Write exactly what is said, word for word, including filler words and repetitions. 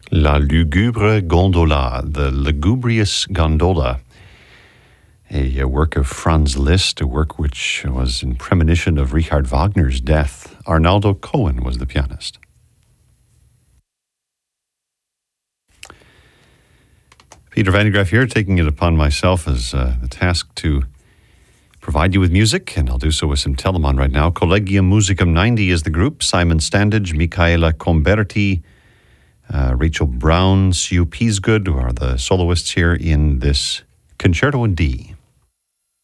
La Lugubre Gondola, the Lugubrious Gondola, a, a work of Franz Liszt, a work which was in premonition of Richard Wagner's death. Arnaldo Cohen was the pianist. Peter Van de Graaff here, taking it upon myself as uh, the task to provide you with music, and I'll do so with some Telemann right now. Collegium Musicum ninety is the group. Simon Standage, Michaela Comberti, uh, Rachel Brown, Sue Peasgood are the soloists here in this Concerto in D.